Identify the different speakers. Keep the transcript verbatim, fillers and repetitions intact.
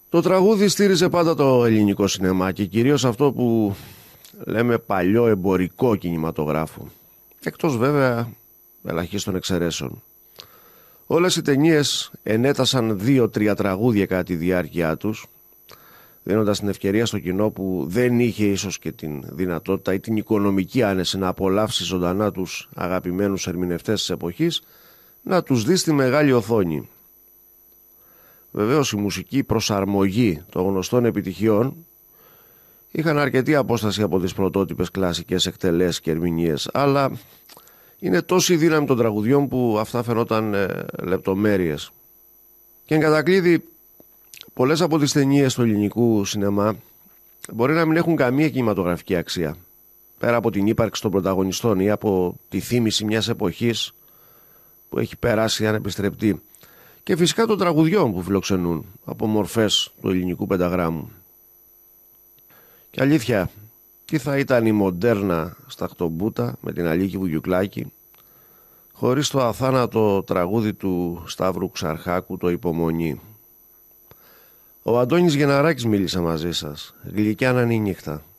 Speaker 1: Το τραγούδι στήριζε πάντα το ελληνικό σινεμά και κυρίως αυτό που λέμε παλιό εμπορικό κινηματογράφο. Εκτός βέβαια ελαχίστων εξαιρέσεων. Όλες οι ταινίες ενέτασαν δύο-τρία τραγούδια κατά τη διάρκεια τους, δίνοντας την ευκαιρία στο κοινό που δεν είχε ίσως και την δυνατότητα ή την οικονομική άνεση να απολαύσει ζωντανά τους αγαπημένους ερμηνευτές της εποχής, να τους δει στη μεγάλη οθόνη. Βεβαίως η μουσική προσαρμογή των γνωστών επιτυχιών είχαν αρκετή απόσταση από τις πρωτότυπες κλασικές εκτελέσεις και ερμηνείες, αλλά είναι τόση δύναμη των τραγουδιών που αυτά φαινόταν ε, λεπτομέρειες. Και εν κατακλείδη, πολλές από τις ταινίες του ελληνικού σινεμά μπορεί να μην έχουν καμία κινηματογραφική αξία, πέρα από την ύπαρξη των πρωταγωνιστών ή από τη θύμηση μιας εποχής που έχει περάσει ανεπιστρεπτή, και φυσικά των τραγουδιών που φιλοξενούν από μορφές του ελληνικού πενταγράμμου. Και αλήθεια, τι θα ήταν η μοντέρνα Σταχτομπούτα με την Αλίκη Βουγιουκλάκη χωρίς το αθάνατο τραγούδι του Σταύρου Ξαρχάκου, το «Υπομονή». Ο Αντώνης Γεναράκης μίλησε μαζί σας. Γλυκιά να είναι η νύχτα.